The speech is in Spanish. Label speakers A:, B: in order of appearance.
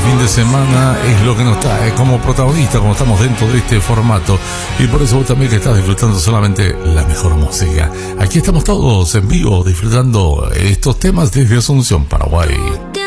A: fin de semana es lo que nos trae como protagonista cuando estamos dentro de este formato. Y por eso vos también que estás disfrutando solamente la mejor música. Aquí estamos todos en vivo disfrutando estos temas desde Asunción, Paraguay.